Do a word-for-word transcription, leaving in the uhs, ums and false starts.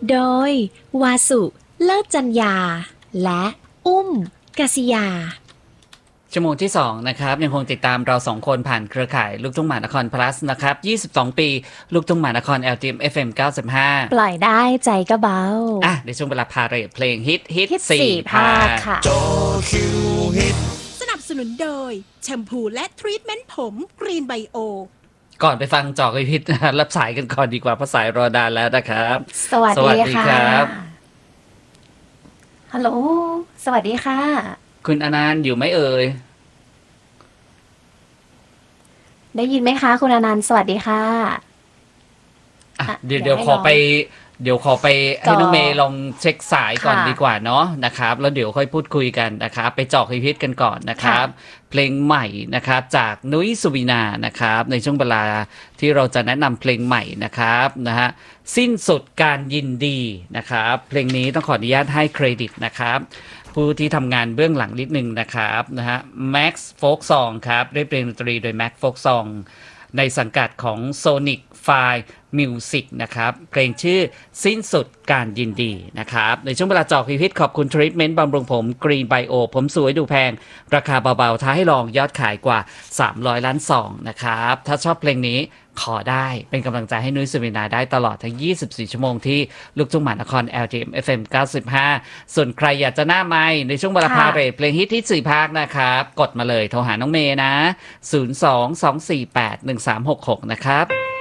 โดยวาสุเลิศจัญญาและอุ้มกษิยาชั่วโมงที่สองนะครับยังคงติดตามเราสองคนผ่านเครือข่ายลูกทุ่งมหานคร plus นะครับยี่สิบสองปีลูกทุ่งมหานคร แอล ที เอ็ม เอฟ เอ็ม เก้าสิบห้าปล่อยได้ใจก็เบาอ่ะในช่วงเวลาพาเรทเพลงฮิตฮิตสี่ภาคค่ะจอคิวฮิตสนับสนุนโดยแชมพูและทรีทเมนต์ผมกรีนไบโอก่อนไปฟังจอกฮิตนะรับสายกันก่อนดีกว่าเพราะสายรอนานแล้วนะครับสวัสดีค่ะฮัลโหลสวัสดีค่ะคุณอนันต์อยู่ไหมเอ่ยได้ยินไหมคะคุณอนันต์สวัสดีค่ะเดี๋ยวเดี๋ยวขอไปเดี๋ยวขอไปให้น้องเมย์ลองเช็คสายก่อนดีกว่าเนาะนะครับแล้วเดี๋ยวค่อยพูดคุยกันนะครับไปเจาะฮิตกันก่อนนะครับเพลงใหม่นะครับจากนุ้ยสุวินานะครับในช่วงเวลาที่เราจะแนะนำเพลงใหม่นะครับนะฮะสิ้นสุดการยินดีนะครับเพลงนี้ต้องขออนุญาตให้เครดิตนะครับผู้ที่ทำงานเบื้องหลังนิดนึงนะครับนะฮะ Max Folk Song ครับได้เพลงดนตรีโดย Max Folk Song ในสังกัดของ Sonic File Music นะครับเพลงชื่อสิ้นสุดการยินดีนะครับในช่วงเวลาจอกฮิตขอบคุณทรีทเมนต์บำรุงผม Green Bio ผมสวยดูแพงราคาเบาๆท้าให้ลองยอดขายกว่าสามร้อยล้านซองนะครับถ้าชอบเพลงนี้ขอได้เป็นกำลังใจให้นุ้ยสุวินาได้ตลอดทั้งยี่สิบสี่ชั่วโมงที่ลูกทุ่งมหานคร แอล ที เอ็ม เอฟ เอ็ม เก้าสิบห้าส่วนใครอยากจะหน้าไมค์ในช่วงเวลาพาเรทเพลงฮิตที่สี่ภาคนะครับกดมาเลยโทรหาน้องเมย์นะศูนย์ สอง สอง สี่ แปด หนึ่ง สาม หก หกนะครับ